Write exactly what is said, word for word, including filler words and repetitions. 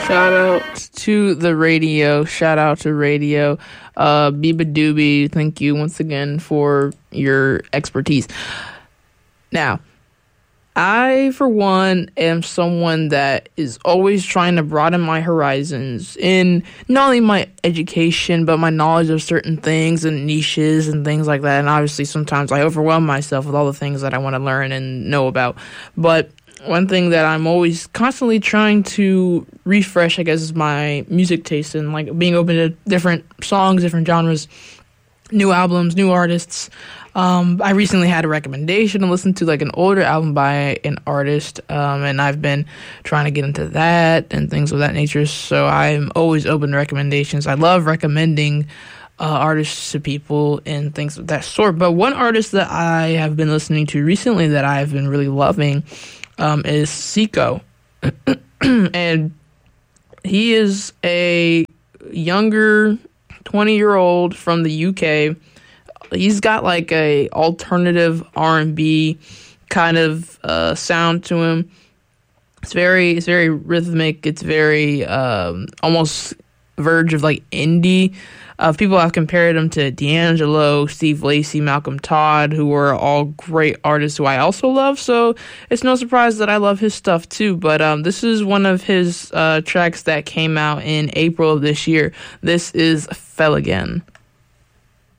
Shout out to the radio. Shout out to radio. Uh, Biba Doobie, thank you once again for your expertise. Now, I, for one, am someone that is always trying to broaden my horizons in not only my education, but my knowledge of certain things and niches and things like that. And obviously, sometimes I overwhelm myself with all the things that I want to learn and know about. But one thing that I'm always constantly trying to refresh, I guess, is my music taste and like being open to different songs, different genres, new albums, new artists. Um, I recently had a recommendation to listen to like an older album by an artist, um, and I've been trying to get into that and things of that nature. So I'm always open to recommendations. I love recommending uh, artists to people and things of that sort. But one artist that I have been listening to recently that I've been really loving um, is Seiko, and he is a younger twenty-year-old from the U K. He's got like a alternative R and B kind of uh, sound to him. It's very, it's very rhythmic. It's very um, almost verge of like indie. Uh, people have compared him to D'Angelo, Steve Lacy, Malcolm Todd, who are all great artists who I also love. So it's no surprise that I love his stuff too. But um, this is one of his uh, tracks that came out in April of this year. This is Fell Again.